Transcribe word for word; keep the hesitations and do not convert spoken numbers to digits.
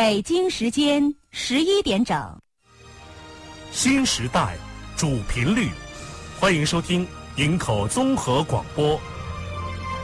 北京时间十一点整。 新时代主频率，欢迎收听营口综合广播